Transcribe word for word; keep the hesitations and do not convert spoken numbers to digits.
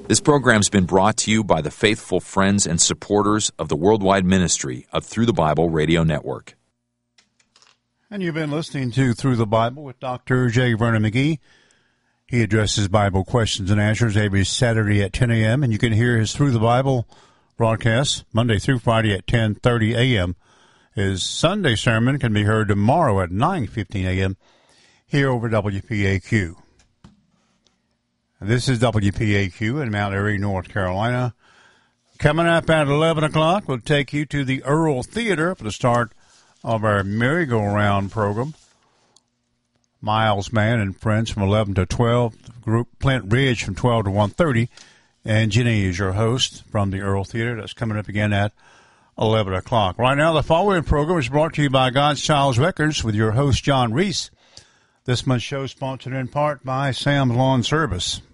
This program's been brought to you by the faithful friends and supporters of the worldwide ministry of Through the Bible Radio Network. And you've been listening to Through the Bible with Doctor J. Vernon McGee. He addresses Bible questions and answers every Saturday at ten a.m., and you can hear his Through the Bible broadcast Monday through Friday at ten thirty a.m. His Sunday sermon can be heard tomorrow at nine fifteen a.m. here over W P A Q. This is W P A Q in Mount Airy, North Carolina. Coming up at eleven o'clock, we'll take you to the Earl Theater for the start of our merry-go-round program. Miles Mann and friends from eleven to twelve. The group Flint Ridge from twelve to one thirty. And Jenny is your host from the Earl Theater. That's coming up again at eleven o'clock. Right now, the following program is brought to you by God's Child's Records with your host, John Reese. This month's show is sponsored in part by Sam's Lawn Service.